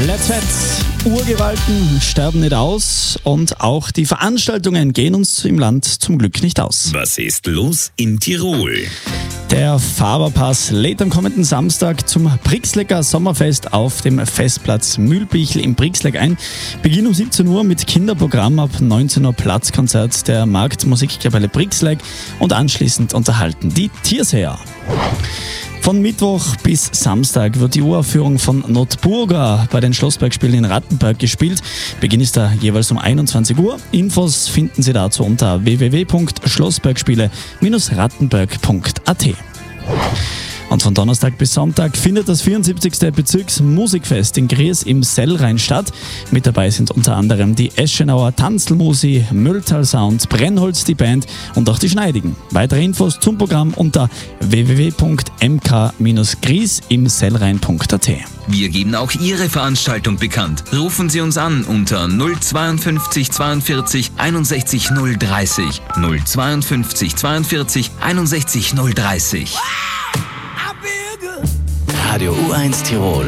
Let's Fett, Urgewalten sterben nicht aus und auch die Veranstaltungen gehen uns im Land zum Glück nicht aus. Was ist los in Tirol? Der Faberpass lädt am kommenden Samstag zum Brixlecker Sommerfest auf dem Festplatz Mühlbichl im Brixleck ein. Beginn um 17 Uhr mit Kinderprogramm, ab 19 Uhr Platzkonzert der Marktmusikkapelle Brixleck und anschließend unterhalten die Tierseher. Von Mittwoch bis Samstag wird die Uraufführung von Notburga bei den Schlossbergspielen in Rattenberg gespielt. Beginn ist da jeweils um 21 Uhr. Infos finden Sie dazu unter www.schlossbergspiele-rattenberg.at. Und von Donnerstag bis Sonntag findet das 74. Bezirksmusikfest in Gries im Sellrhein statt. Mit dabei sind unter anderem die Eschenauer Tanzlmusi, Mülltal Sound, Brennholz die Band und auch die Schneidigen. Weitere Infos zum Programm unter www.mk-griesimsellrhein.at. Wir geben auch Ihre Veranstaltung bekannt. Rufen Sie uns an unter 052 42 61 030. 052 42 61 030. Radio U1 Tirol